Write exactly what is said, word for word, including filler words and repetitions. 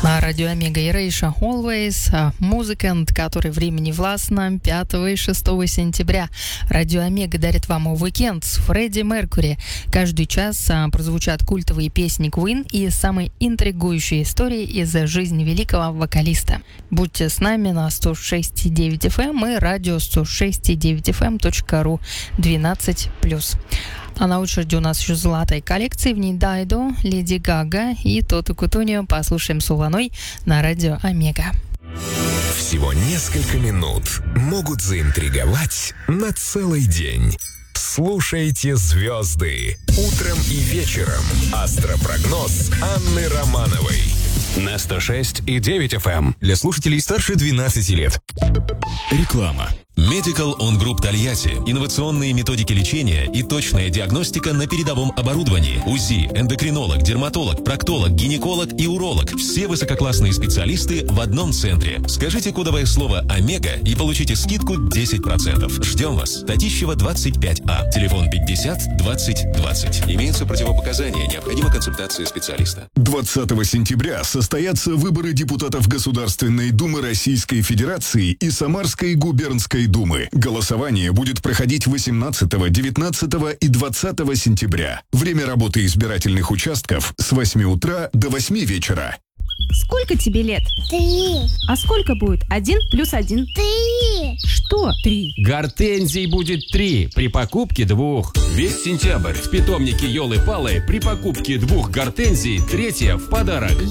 На радио Омега и Рейша Always музыкант, который времени властно, пятого и шестого сентября. Радио Омега дарит вам уикенд с Фредди Меркьюри. Каждый час прозвучат культовые песни Queen и самые интригующие истории из жизни великого вокалиста. Будьте с нами на сто шесть и девять эф эм и радио сто шесть и девять эф эм точка ру двенадцать плюс. А на очереди у нас еще золотая коллекция. В ней Дайдо, Леди Гага и Тоту Кутунио. Послушаем Соланой на радио Омега. Всего несколько минут могут заинтриговать на целый день. Слушайте звезды утром и вечером. Астропрогноз Анны Романовой на сто шесть и девять эф эм для слушателей старше двенадцати лет. Реклама. Medical On Group Тольятти. Инновационные методики лечения и точная диагностика на передовом оборудовании. УЗИ, эндокринолог, дерматолог, проктолог, гинеколог и уролог. Все высококлассные специалисты в одном центре. Скажите кодовое слово «Омега» и получите скидку десять процентов. Ждем вас. Татищева, двадцать пять А. Телефон пятьдесят двадцать двадцать. Имеются противопоказания. Необходима консультация специалиста. двадцатого сентября состоятся выборы депутатов Государственной Думы Российской Федерации и Самарской губернской Думы. Голосование будет проходить восемнадцатого, девятнадцатого и двадцатого сентября. Время работы избирательных участков с восьми утра до восьми вечера. Сколько тебе лет? Три. А сколько будет один плюс один? Три. Что три? Гортензий будет три при покупке двух. Весь сентябрь в питомнике Ёлы-Палы при покупке двух гортензий третья в подарок.